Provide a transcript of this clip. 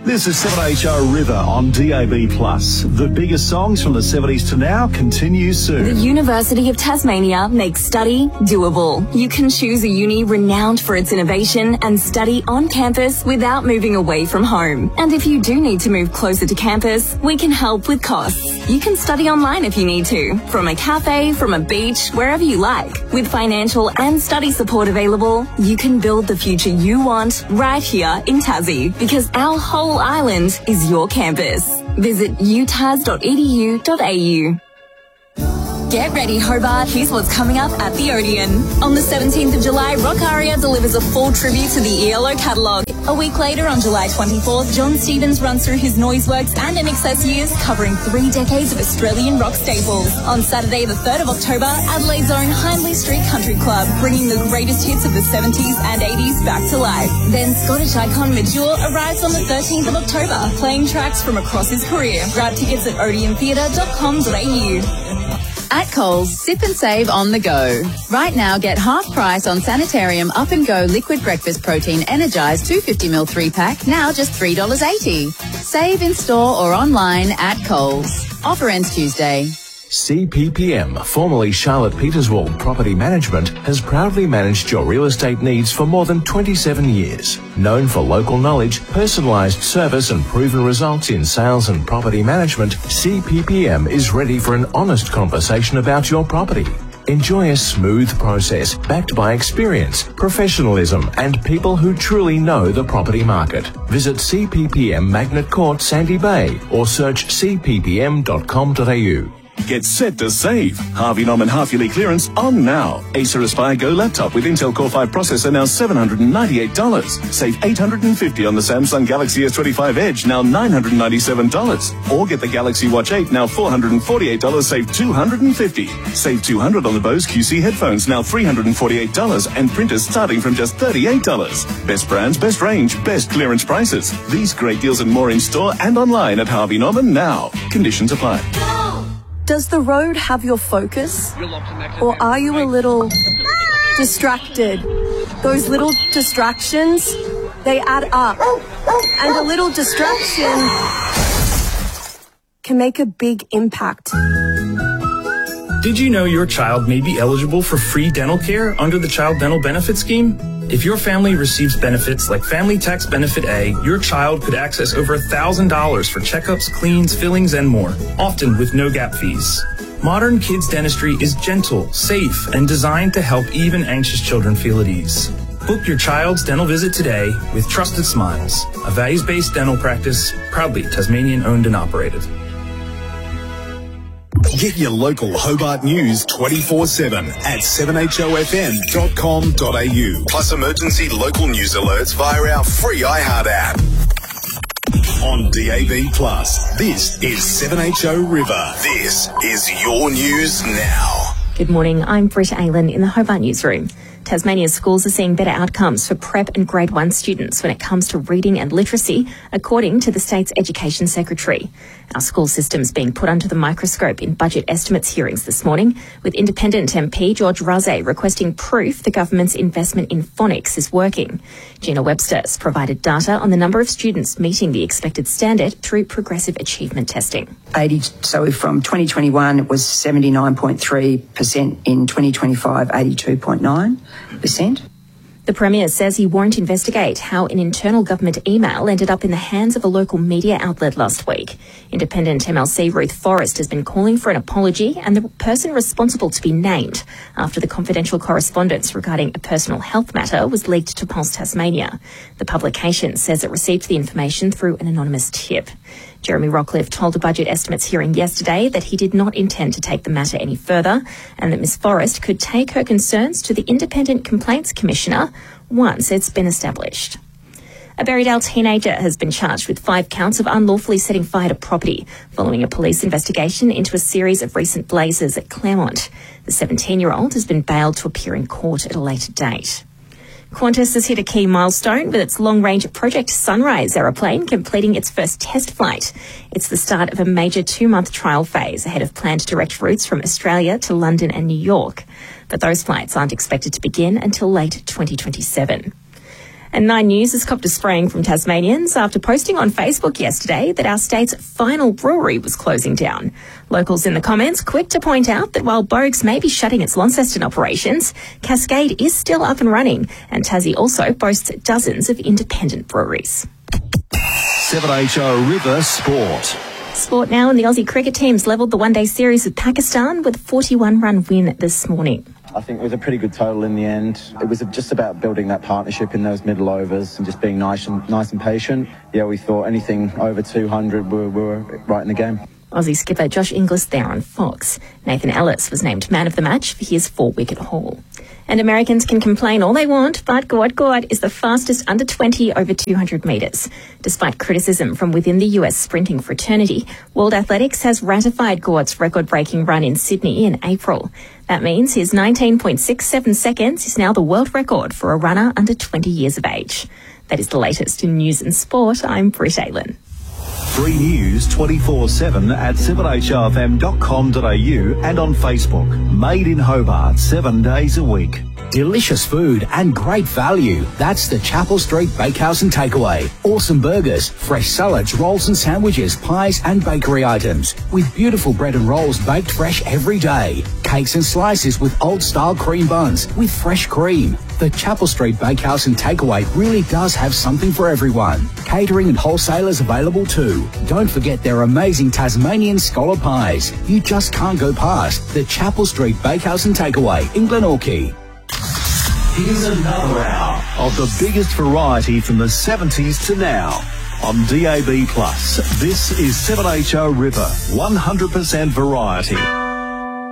This is 7HO River on DAB+. The biggest songs from the 70s to now continue soon. The University of Tasmania makes study doable. You can choose a uni renowned for its innovation and study on campus without moving away from home. And if you do need to move closer to campus, we can help with costs. You can study online if you need to, from a cafe, from a beach, wherever you like. With financial and study support available, you can build the future you want right here in Tassie, because our whole island is your campus. Visit utas.edu.au. Get ready, Hobart. Here's what's coming up at the Odeon. On the 17th of July, Rock Aria delivers a full tribute to the ELO catalogue. A week later, on July 24th, John Stevens runs through his Noiseworks and INXS years, covering 3 decades of Australian rock staples. On Saturday, the 3rd of October, Adelaide's own Hindley Street Country Club, bringing the greatest hits of the 70s and 80s back to life. Then Scottish icon Major arrives on the 13th of October, playing tracks from across his career. Grab tickets at odeontheatre.com.au. At Coles, sip and save on the go. Right now, get half price on Sanitarium Up and Go Liquid Breakfast Protein Energized 250ml 3-pack, now just $3.80. Save in store or online at Coles. Offer ends Tuesday. CPPM, formerly Charlotte Peterswald Property Management, has proudly managed your real estate needs for more than 27 years. Known for local knowledge, personalised service and proven results in sales and property management, CPPM is ready for an honest conversation about your property. Enjoy a smooth process backed by experience, professionalism and people who truly know the property market. Visit CPPM Magnet Court, Sandy Bay or search cppm.com.au. Get set to save. Harvey Norman half-yearly clearance on now. Acer Aspire Go laptop with Intel Core 5 processor now $798. Save $850 on the Samsung Galaxy S25 Edge, now $997. Or get the Galaxy Watch 8, now $448, save $250. Save $200 on the Bose QC headphones, now $348, and printers starting from just $38. Best brands, best range, best clearance prices. These great deals and more in store and online at Harvey Norman now. Conditions apply. Does the road have your focus? Or are you a little distracted? Those little distractions, they add up. And a little distraction can make a big impact. Did you know your child may be eligible for free dental care under the Child Dental Benefit Scheme? If your family receives benefits like Family Tax Benefit A, your child could access over $1,000 for checkups, cleans, fillings, and more, often with no gap fees. Modern kids dentistry is gentle, safe, and designed to help even anxious children feel at ease. Book your child's dental visit today with Trusted Smiles, a values-based dental practice proudly Tasmanian-owned and operated. Get your local Hobart news 24/7 at 7hofm.com.au. Plus emergency local news alerts via our free iHeart app. On DAB+, this is 7HO River. This is your news now. Good morning, I'm Britta Aylan in the Hobart Newsroom. Tasmania's schools are seeing better outcomes for Prep and Grade 1 students when it comes to reading and literacy, according to the state's Education Secretary. Our school system's being put under the microscope in budget estimates hearings this morning, with independent MP George Razay requesting proof the government's investment in phonics is working. Gina Webster's provided data on the number of students meeting the expected standard through progressive achievement testing. So from 2021, it was 79.3%. In 2025, 82.9%. The Premier says he won't investigate how an internal government email ended up in the hands of a local media outlet last week. Independent MLC Ruth Forrest has been calling for an apology and the person responsible to be named after the confidential correspondence regarding a personal health matter was leaked to Pulse Tasmania. The publication says it received the information through an anonymous tip. Jeremy Rockcliffe told a budget estimates hearing yesterday that he did not intend to take the matter any further and that Ms Forrest could take her concerns to the Independent Complaints Commissioner once it's been established. A Berrydale teenager has been charged with 5 counts of unlawfully setting fire to property following a police investigation into a series of recent blazes at Claremont. The 17-year-old has been bailed to appear in court at a later date. Qantas has hit a key milestone with its long-range Project Sunrise aeroplane completing its first test flight. It's the start of a major 2-month trial phase ahead of planned direct routes from Australia to London and New York. But those flights aren't expected to begin until late 2027. And 9 News has copped a spraying from Tasmanians after posting on Facebook yesterday that our state's final brewery was closing down. Locals in the comments quick to point out that while Boag's may be shutting its Launceston operations, Cascade is still up and running, and Tassie also boasts dozens of independent breweries. 7HO River Sport. Sport now, and the Aussie cricket teams levelled the one-day series with Pakistan with a 41-run win this morning. I think it was a pretty good total in the end. It was just about building that partnership in those middle overs and just being nice and patient. Yeah, we thought anything over 200, we were right in the game. Aussie skipper Josh Inglis there on Fox. Nathan Ellis was named man of the match for his 4-wicket haul. And Americans can complain all they want, but Gawad is the fastest under 20 over 200 metres. Despite criticism from within the US sprinting fraternity, World Athletics has ratified Gawad's record-breaking run in Sydney in April. That means his 19.67 seconds is now the world record for a runner under 20 years of age. That is the latest in news and sport. I'm Britt Aylin. Free news 24/7 at 7hrfm.com.au and on Facebook. Made in Hobart 7 days a week. Delicious food and great value. That's the Chapel Street Bakehouse and Takeaway. Awesome burgers, fresh salads, rolls and sandwiches, pies and bakery items. With beautiful bread and rolls baked fresh every day. Cakes and slices with old-style cream buns with fresh cream. The Chapel Street Bakehouse and Takeaway really does have something for everyone. Catering and wholesalers available too. Don't forget their amazing Tasmanian scholar pies. You just can't go past the Chapel Street Bakehouse and Takeaway in Glenorchy. Here's another hour of the biggest variety from the 70s to now. On DAB+, this is 7HO River, 100% variety.